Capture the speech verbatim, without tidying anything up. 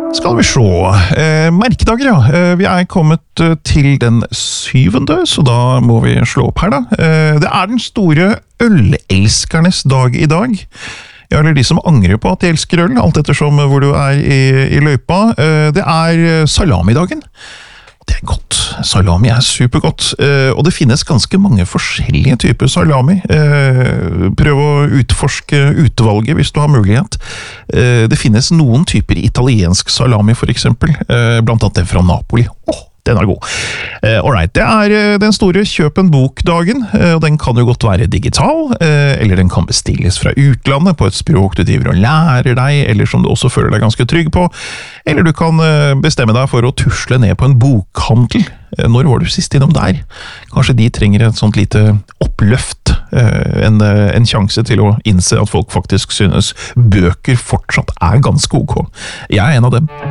Skal vi se. Eh, merkedager, ja. Eh, vi er kommet eh, til den syvende, så da må vi slå opp her, da. Eh, det er den store ølelskernes dag i dag. Ja, eller de som angrer på at de elsker øl, alt ettersom hvor du er i, i løypa. Eh, det er salamidagen. Det er godt. Salami er supergodt, eh, og det finnes ganske mange forskjellige typer salami. Eh, prøv å utforske utvalget hvis du har mulighet. Eh, det finnes noen typer italiensk salami for eksempel, eh, blant annet den fra Napoli. Åh, den er god. Eh, alright, det er eh, den store kjøp en bok-dagen, eh, og den kan jo godt være digital, eh, eller den kan bestilles fra utlandet på et språk du driver og lærer deg, eller som du også føler deg ganske trygg på, eller du kan eh, bestemme deg for å tusle ned på en bokhandel. Eh, når var du sist innom der? Kanskje de trenger et sånt lite oppløft, eh, en, eh, en sjanse til å innse at folk faktisk synes bøker fortsatt er ganske ok. Jeg er en av dem.